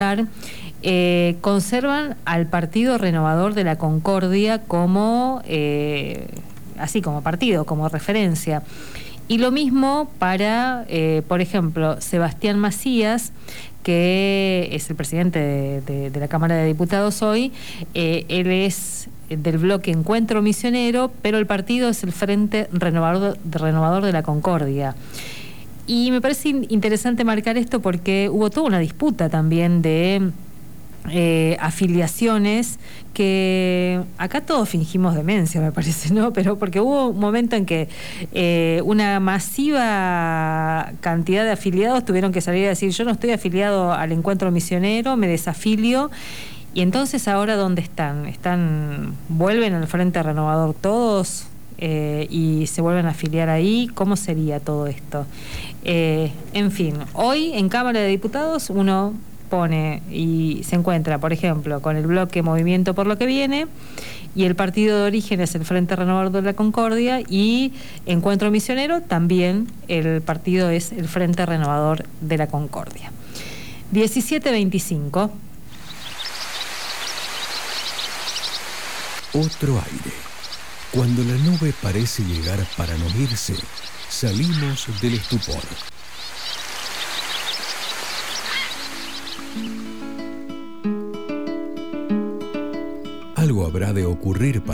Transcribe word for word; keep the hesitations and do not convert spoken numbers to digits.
Eh, conservan al Partido Renovador de la Concordia como eh, así como partido, como referencia. Y lo mismo para, eh, por ejemplo, Sebastián Macías, que es el presidente de, de, de la Cámara de Diputados hoy. Eh, él es del bloque Encuentro Misionero, pero el partido es el Frente Renovador, Renovador de la Concordia. Y me parece interesante marcar esto porque hubo toda una disputa también de eh, afiliaciones, que acá todos fingimos demencia, me parece, ¿no? Pero porque hubo un momento en que eh, una masiva cantidad de afiliados tuvieron que salir a decir: yo no estoy afiliado al Encuentro Misionero, me desafilio. Y entonces, ¿ahora dónde están? ¿Están vuelven al Frente Renovador todos? Eh, y se vuelven a afiliar ahí. ¿Cómo sería todo esto? Eh, en fin, hoy en Cámara de Diputados uno pone y se encuentra, por ejemplo, con el bloque Movimiento por lo que Viene, y el partido de origen es el Frente Renovador de la Concordia, y Encuentro Misionero también el partido es el Frente Renovador de la Concordia. diecisiete veinticinco. Otro aire. Cuando la nube parece llegar para no irse, salimos del estupor. Algo habrá de ocurrir para